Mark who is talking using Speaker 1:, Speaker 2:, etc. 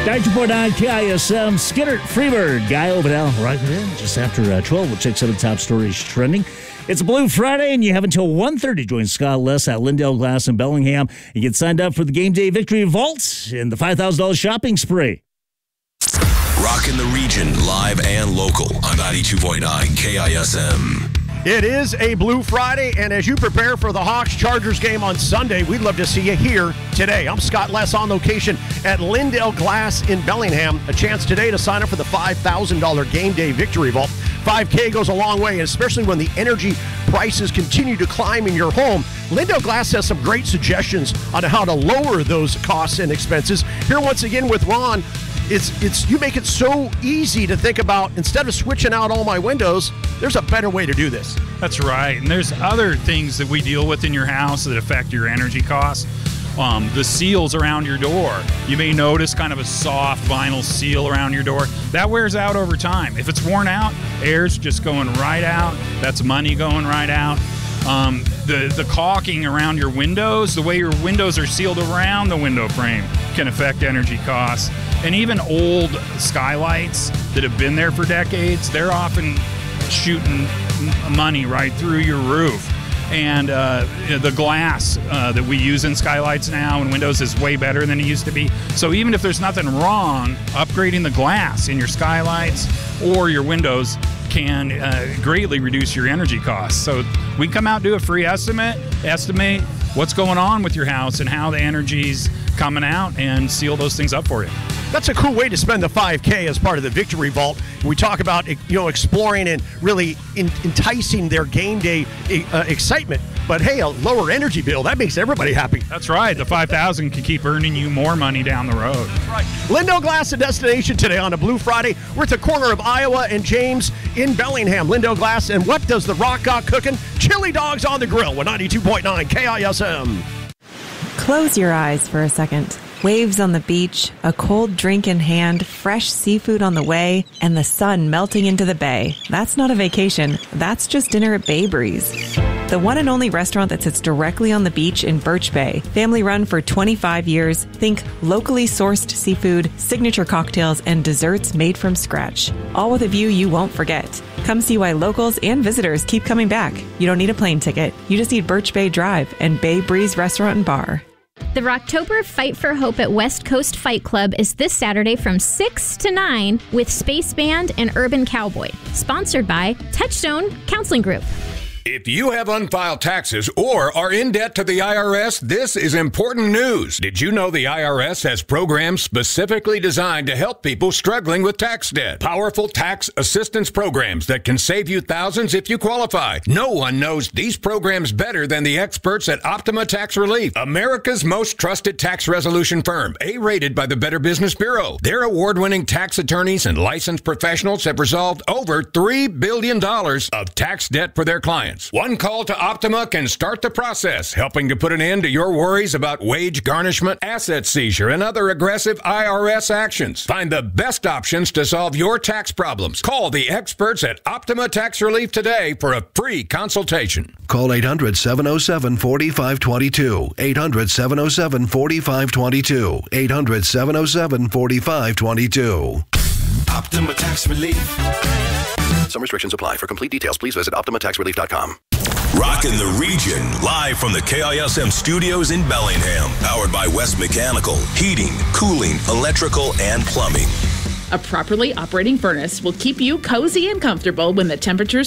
Speaker 1: 92.9 KISM, Skinner, Freebird, Guy Overdell, right there, just after 12. We'll check some of the top stories trending. It's a Blue Friday, and you have until 1:30 to join Scott Less at Lindell Glass in Bellingham. You get signed up for the Game Day Victory Vault and the $5,000 shopping spree.
Speaker 2: Rockin' the region, live and local on 92.9 KISM.
Speaker 3: It is a Blue Friday, and as you prepare for the Hawks-Chargers game on Sunday, we'd love to see you here today. I'm Scott Less on location at Lindell Glass in Bellingham. A chance today to sign up for the $5,000 Game Day Victory Vault. 5K goes a long way, especially when the energy prices continue to climb in your home. Lindell Glass has some great suggestions on how to lower those costs and expenses. Here once again with Ron. It's you make it so easy to think about, instead of switching out all my windows, there's a better way to do this.
Speaker 4: That's right. And there's other things that we deal with in your house that affect your energy costs. The seals around your door. You may notice kind of a soft vinyl seal around your door. That wears out over time. If it's worn out, air's just going right out. That's money going right out. The caulking around your windows, the way your windows are sealed around the window frame can affect energy costs. And even old skylights that have been there for decades, they're often shooting money right through your roof. And the glass that we use in skylights now and windows is way better than it used to be. So even if there's nothing wrong, upgrading the glass in your skylights or your windows can greatly reduce your energy costs. So we come out, do a free estimate what's going on with your house and how the energy's coming out, and seal those things up for you.
Speaker 3: That's a cool way to spend the 5K as part of the Victory Vault. We talk about, exploring and really enticing their game day excitement. But hey, a lower energy bill, that makes everybody happy.
Speaker 4: That's right. The $5,000 can keep earning you more money down the road.
Speaker 3: That's right. Lindell Glass, a destination today on a Blue Friday. We're at the corner of Iowa and James in Bellingham. Lindell Glass, and what does the Rock got cooking? Chili dogs on the grill with 92.9 KISM.
Speaker 5: Close your eyes for a second. Waves on the beach, a cold drink in hand, fresh seafood on the way, and the sun melting into the bay. That's not a vacation. That's just dinner at Bay Breeze. The one and only restaurant that sits directly on the beach in Birch Bay. Family run for 25 years. Think locally sourced seafood, signature cocktails, and desserts made from scratch. All with a view you won't forget. Come see why locals and visitors keep coming back. You don't need a plane ticket. You just need Birch Bay Drive and Bay Breeze Restaurant and Bar.
Speaker 6: The Rocktober Fight for Hope at West Coast Fight Club is this Saturday from 6 to 9 with Space Band and Urban Cowboy. Sponsored by Touchstone Counseling Group.
Speaker 2: If you have unfiled taxes or are in debt to the IRS, this is important news. Did you know the IRS has programs specifically designed to help people struggling with tax debt? Powerful tax assistance programs that can save you thousands if you qualify. No one knows these programs better than the experts at Optima Tax Relief, America's most trusted tax resolution firm, A-rated by the Better Business Bureau. Their award-winning tax attorneys and licensed professionals have resolved over $3 billion of tax debt for their clients. One call to Optima can start the process, helping to put an end to your worries about wage garnishment, asset seizure, and other aggressive IRS actions. Find the best options to solve your tax problems. Call the experts at Optima Tax Relief today for a free consultation.
Speaker 7: Call 800-707-4522. 800-707-4522. 800-707-4522.
Speaker 2: Optima Tax Relief.
Speaker 7: Some restrictions apply. For complete details, please visit OptimaTaxRelief.com.
Speaker 2: Rockin' the region, live from the KISM studios in Bellingham. Powered by West Mechanical. Heating, cooling, electrical, and plumbing.
Speaker 8: A properly operating furnace will keep you cozy and comfortable when the temperatures